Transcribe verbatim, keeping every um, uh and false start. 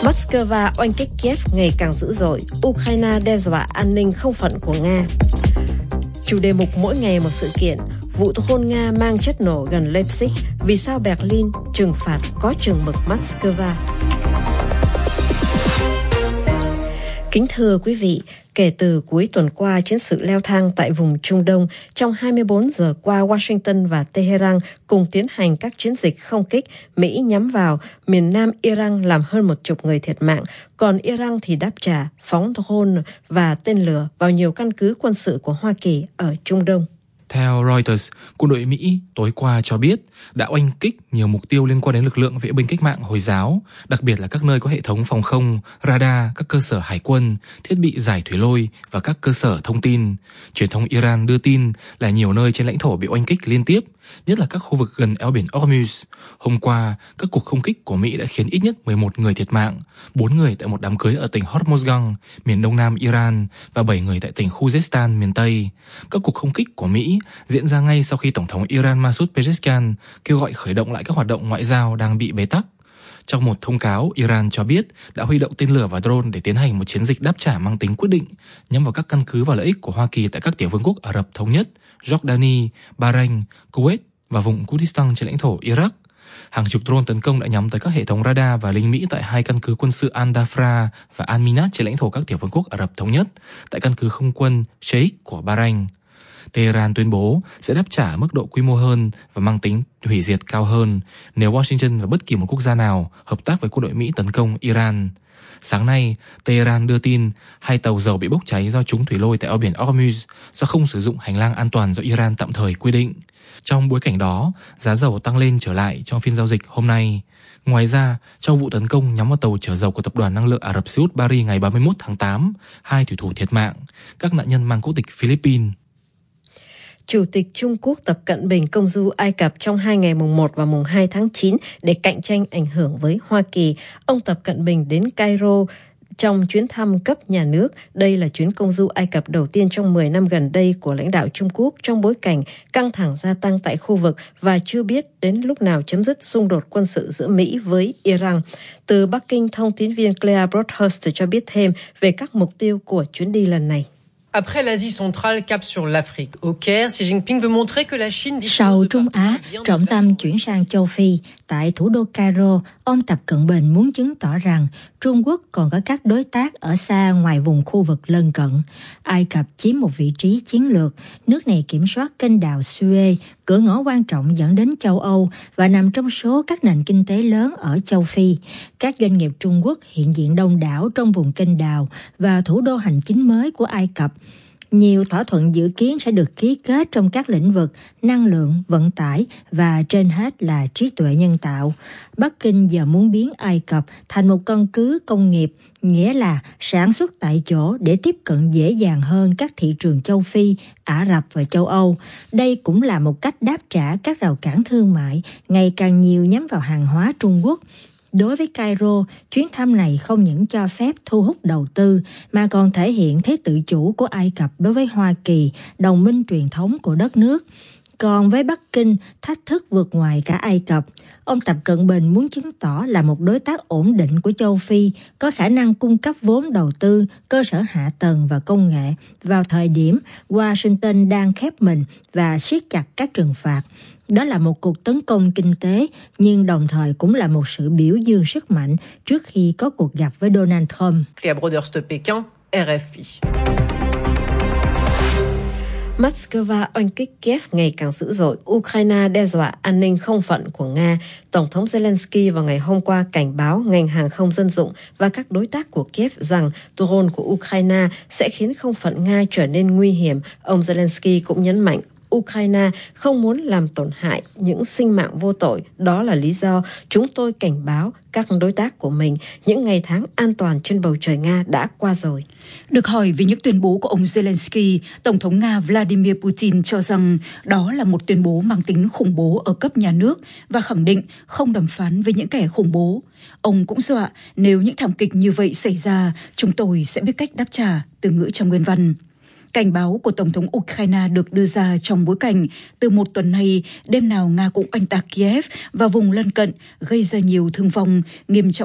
Moscow oanh kích Kiev ngày càng dữ dội, Ukraine đe dọa an ninh không phận của Nga. Chủ đề mục mỗi ngày một sự kiện, vụ hôn Nga mang chất nổ gần Leipzig, vì sao Berlin trừng phạt có chừng mực Moscow. Kính thưa quý vị, kể từ cuối tuần qua chiến sự leo thang tại vùng Trung Đông, trong hai mươi bốn giờ qua Washington và Tehran cùng tiến hành các chiến dịch không kích, Mỹ nhắm vào miền nam Iran làm hơn một chục người thiệt mạng, còn Iran thì đáp trả phóng drone và tên lửa vào nhiều căn cứ quân sự của Hoa Kỳ ở Trung Đông. Theo Reuters, quân đội Mỹ tối qua cho biết đã oanh kích nhiều mục tiêu liên quan đến lực lượng vệ binh cách mạng Hồi giáo, đặc biệt là các nơi có hệ thống phòng không, radar, các cơ sở hải quân, thiết bị giải thủy lôi và các cơ sở thông tin. Truyền thông Iran đưa tin là nhiều nơi trên lãnh thổ bị oanh kích liên tiếp, nhất là các khu vực gần eo biển Hormuz. Hôm qua, các cuộc không kích của Mỹ đã khiến ít nhất mười một người thiệt mạng, bốn người tại một đám cưới ở tỉnh Hormozgan, miền đông nam Iran và bảy người tại tỉnh Khuzestan, miền Tây. Các cuộc không kích của Mỹ diễn ra ngay sau khi Tổng thống Iran Masoud Pezeshkian kêu gọi khởi động lại các hoạt động ngoại giao đang bị bế tắc. Trong một thông cáo, Iran cho biết đã huy động tên lửa và drone để tiến hành một chiến dịch đáp trả mang tính quyết định nhắm vào các căn cứ và lợi ích của Hoa Kỳ tại các tiểu vương quốc Ả Rập Thống Nhất, Jordani, Bahrain, Kuwait và vùng Kurdistan trên lãnh thổ Iraq. Hàng chục drone tấn công đã nhắm tới các hệ thống radar và lính Mỹ tại hai căn cứ quân sự Al-Dafra và Al-Minat trên lãnh thổ các tiểu vương quốc Ả Rập Thống Nhất, tại căn cứ không quân Sheikh của Bahrain. Tehran tuyên bố sẽ đáp trả mức độ quy mô hơn và mang tính hủy diệt cao hơn nếu Washington và bất kỳ một quốc gia nào hợp tác với quân đội Mỹ tấn công Iran. Sáng nay, Tehran đưa tin hai tàu dầu bị bốc cháy do trúng thủy lôi tại eo biển Hormuz do không sử dụng hành lang an toàn do Iran tạm thời quy định. Trong bối cảnh đó, giá dầu tăng lên trở lại trong phiên giao dịch hôm nay. Ngoài ra, trong vụ tấn công nhắm vào tàu chở dầu của Tập đoàn Năng lượng Ả Rập Xê Út Bari ngày ba mươi mốt tháng tám, hai thủy thủ thiệt mạng, các nạn nhân mang quốc tịch Philippines. Chủ tịch Trung Quốc Tập Cận Bình công du Ai Cập trong hai ngày mùng một và mùng hai tháng chín để cạnh tranh ảnh hưởng với Hoa Kỳ. Ông Tập Cận Bình đến Cairo trong chuyến thăm cấp nhà nước. Đây là chuyến công du Ai Cập đầu tiên trong mười năm gần đây của lãnh đạo Trung Quốc trong bối cảnh căng thẳng gia tăng tại khu vực và chưa biết đến lúc nào chấm dứt xung đột quân sự giữa Mỹ với Iran. Từ Bắc Kinh, thông tin viên Claire Broadhurst cho biết thêm về các mục tiêu của chuyến đi lần này. Après l'Asie centrale, cap sur l'Afrique. Au Caire, Xi Jinping veut montrer que la Chine dispose Sau de Trung Á, trọng tâm chuyển sang châu Phi. Tại thủ đô Cairo, ông Tập Cận Bình muốn chứng tỏ rằng Trung Quốc còn có các đối tác ở xa ngoài vùng khu vực lân cận. Ai Cập chiếm một vị trí chiến lược. Nước này kiểm soát kênh đào Suez, cửa ngõ quan trọng dẫn đến châu Âu và nằm trong số các nền kinh tế lớn ở châu Phi. Các doanh nghiệp Trung Quốc hiện diện đông đảo trong vùng kênh đào và thủ đô hành chính mới của Ai Cập. Nhiều thỏa thuận dự kiến sẽ được ký kết trong các lĩnh vực năng lượng, vận tải và trên hết là trí tuệ nhân tạo. Bắc Kinh giờ muốn biến Ai Cập thành một căn cứ công nghiệp, nghĩa là sản xuất tại chỗ để tiếp cận dễ dàng hơn các thị trường châu Phi, Ả Rập và châu Âu. Đây cũng là một cách đáp trả các rào cản thương mại ngày càng nhiều nhắm vào hàng hóa Trung Quốc. Đối với Cairo, chuyến thăm này không những cho phép thu hút đầu tư mà còn thể hiện thế tự chủ của Ai Cập đối với Hoa Kỳ, đồng minh truyền thống của đất nước. Còn với Bắc Kinh, thách thức vượt ngoài cả Ai Cập. Ông Tập Cận Bình muốn chứng tỏ là một đối tác ổn định của châu Phi, có khả năng cung cấp vốn đầu tư, cơ sở hạ tầng và công nghệ vào thời điểm Washington đang khép mình và siết chặt các trừng phạt. Đó là một cuộc tấn công kinh tế, nhưng đồng thời cũng là một sự biểu dương sức mạnh trước khi có cuộc gặp với Donald Trump. Claire Broadhurst, Pékin, R F I. Moscow oanh kích Kiev ngày càng dữ dội, Ukraine đe dọa an ninh không phận của Nga. Tổng thống Zelensky vào ngày hôm qua cảnh báo ngành hàng không dân dụng và các đối tác của Kiev rằng drone của Ukraine sẽ khiến không phận Nga trở nên nguy hiểm. Ông Zelensky cũng nhấn mạnh Ukraine không muốn làm tổn hại những sinh mạng vô tội. Đó là lý do chúng tôi cảnh báo các đối tác của mình những ngày tháng an toàn trên bầu trời Nga đã qua rồi. Được hỏi về những tuyên bố của ông Zelensky, Tổng thống Nga Vladimir Putin cho rằng đó là một tuyên bố mang tính khủng bố ở cấp nhà nước và khẳng định không đàm phán với những kẻ khủng bố. Ông cũng dọa nếu những thảm kịch như vậy xảy ra, chúng tôi sẽ biết cách đáp trả, từ ngữ trong nguyên văn. Cảnh báo của Tổng thống Ukraine được đưa ra trong bối cảnh từ một tuần nay, đêm nào Nga cũng oanh tạc Kiev và vùng lân cận, gây ra nhiều thương vong nghiêm trọng